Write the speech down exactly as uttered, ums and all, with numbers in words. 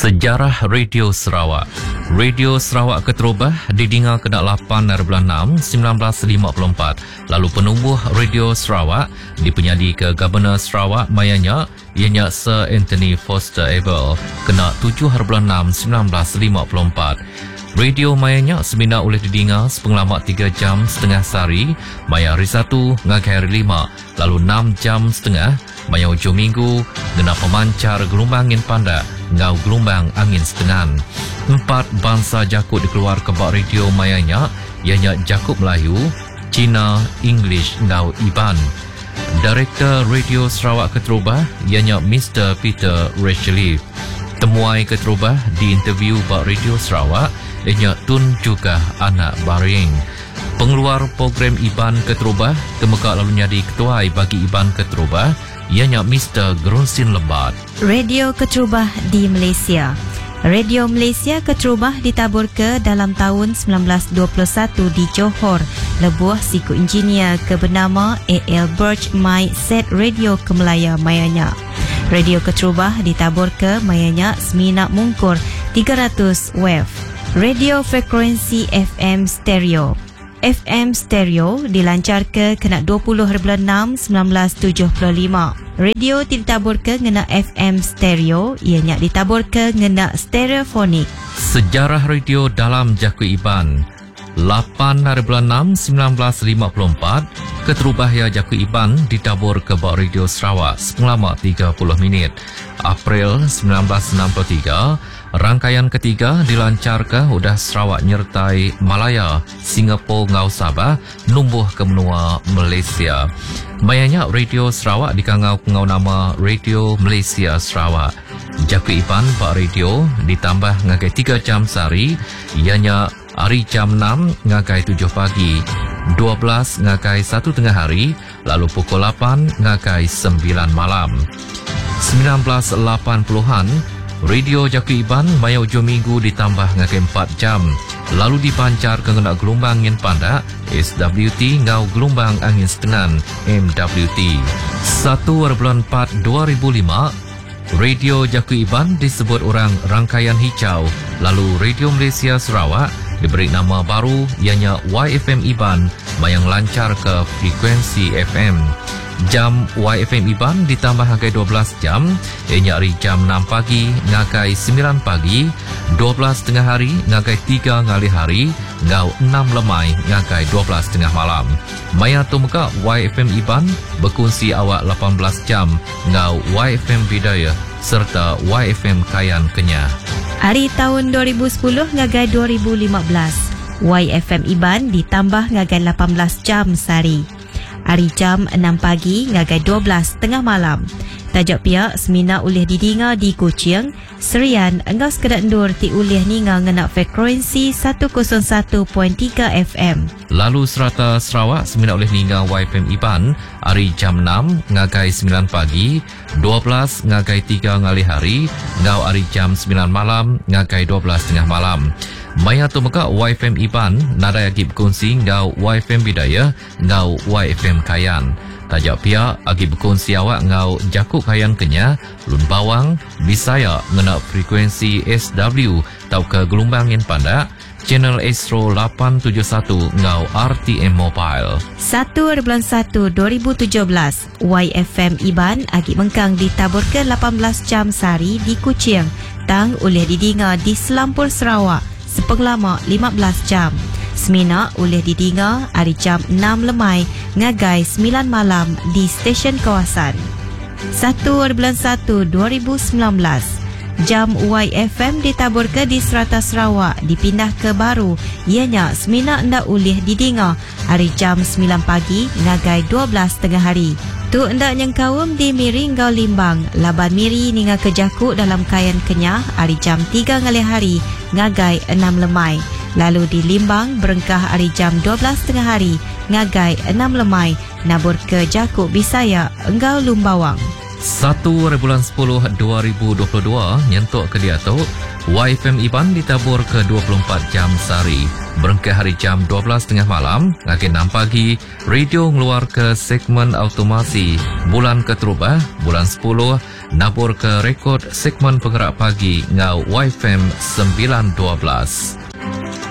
Sejarah Radio Sarawak. Radio Sarawak Keterubah didengar ke lapan bulan enam sembilan belas lima puluh empat. Lalu penubuh Radio Sarawak dipenyadi ke Governor Sarawak mayanya ianya Sir Anthony Foster Abel kena tujuh bulan enam sembilan belas lima puluh empat. Radio mayanya semina oleh didengar sepengalamat tiga jam setengah sehari, maya hari satu ngagai hari lima, lalu enam jam setengah, maya hujung minggu, gena pemancar gelombang angin pandak, ngau gelombang angin setengah. Empat bangsa jakut dikeluar ke bak radio mayanya, ianya Jakut Melayu, Cina, English, ngau Iban. Direktur Radio Sarawak Keterubah, ianya Mister Peter Racheli. Temuai Keterubah di interview bak Radio Sarawak, ianya Tun juga anak Baring. Pengeluar program Iban Keterubah, temeka lalu jadi ketua bagi Iban Keterubah, ianya Mister Grunsin Lebat. Radio Keterubah di Malaysia. Radio Malaysia Keterubah ditabur ke dalam tahun sembilan belas dua puluh satu di Johor, lebuh siku engineer ke bernama A L Birch Mai Set Radio Kemelaya mayanya. Radio Keterubah ditabur ke mayanya semina mungkur tiga ratus wave. Radio frekuensi F M stereo. F M stereo dilancar ke kena dua puluh bulan enam sembilan belas tujuh puluh lima. Radio ditabur ke ngena F M stereo, ianya ditabur ke ngena stereofonik. Sejarah radio dalam Jakut Iban. lapan bulan enam sembilan belas lima puluh empat, Keterubah ya Jakut Iban ditabur ke bak Radio Sarawak selama tiga puluh minit. April sembilan belas enam puluh tiga, rangkaian ketiga dilancar ke udah Sarawak nyertai Malaya, Singapura ngau Sabah, numbuh ke menua Malaysia. Mayanya Radio Sarawak dikangau ngau nama Radio Malaysia Sarawak. Jakut Iban bak radio ditambah ngagai tiga jam sehari, ianya hari jam enam ngagai tujuh pagi, dua belas ngagai satu tengah hari, lalu pukul lapan ngagai sembilan malam. sembilan belas lapan puluhan, Radio Jakut Iban maya hujung minggu ditambah ngagai empat jam, lalu dipancar ke ngena gelombang angin pandak S W T ngau gelombang angin setengah M W T. satu bulan empat dua ribu lima, Radio Jakut Iban disebut orang rangkaian hijau, lalu Radio Malaysia Sarawak diberi nama baru ianya Y F M Iban yang lancar ke frekuensi F M. Jam Y F M Iban ditambah ngagai dua belas jam, ianya hari jam enam pagi ngagai sembilan pagi, dua belas tengah hari ngagai tiga ngali hari, ngau enam lemai ngagai dua belas tengah malam. Maya tumeka Y F M Iban berkongsi awak lapan belas jam, ngau Y F M Bidayah serta Y F M Kayan Kenyah. Hari tahun dua ribu sepuluh ngagai dua ribu lima belas, Y F M Iban ditambah ngagai lapan belas jam sehari. Hari jam enam pagi ngagai dua belas tengah malam. Tajak pihak semina ulih didengar di Kuching, Serian engau sekedak endur ti ulih ninga ngena frekuensi seratus satu perpuluhan tiga F M. Lalu serata Sarawak semina oleh ninga Y F M Iban hari jam enam ngagai sembilan pagi, dua belas ngagai tiga ngali hari, ngau hari jam sembilan malam ngagai dua belas tengah malam. Maya tu meka Y F M Iban nada agi berkongsi ngau Y F M Bidayah ngau Y F M Kayan. Tajak pihak agi berkongsi awak ngau Jakut Kayan Kenyah, Lun Bawang, Bisaya ngena frekuensi S W tau ke gelombang angin pandak, Channel Astro lapan tujuh satu ngau R T M Mobile. satu bulan satu dua ribu tujuh belas, Y F M Iban agi mengkang ditabur ke lapan belas jam sehari di Kuching, tang oleh didengar di Selampur Sarawak sepenglama lima belas jam. Semina oleh didengar hari jam enam lemai ngagai sembilan malam di stesen kawasan. satu bulan satu dua ribu sembilan belas, jam Y F M ditabur ke di Serata Sarawak dipindah ke baru, ianya semina ndak oleh didengar hari jam sembilan pagi ngagai dua belas tengah hari. Tu ndak nyengkawum di Miri ngau Limbang, laban Miri ninga ke Jakut dalam Kayan Kenyah hari jam tiga ngali hari ngagai enam lemai. Lalu di Limbang berengkah hari jam dua belas tengah hari ngagai enam lemai nabur ke Jakut Bisaya engau Lumbawang. satu hari bulan sepuluh dua ribu dua puluh dua nyentuk ke dia tu Y F M Iban ditabur ke dua puluh empat jam sehari. Berengkah hari jam dua belas tengah malam, ngaki enam pagi, radio ngeluar ke segmen automasi. Bulan keterubah, bulan sepuluh, nabur ke rekod segmen penggerak pagi ngau Y F M sembilan dua belas.